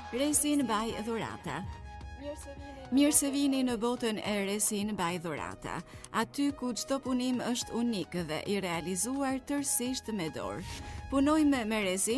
Resin by Dhurata. Mirë se vini në botën e Resin by Dhurata, aty ku çdo punim është unik dhe i realizuar tërësisht me dorë. Punojmë me resin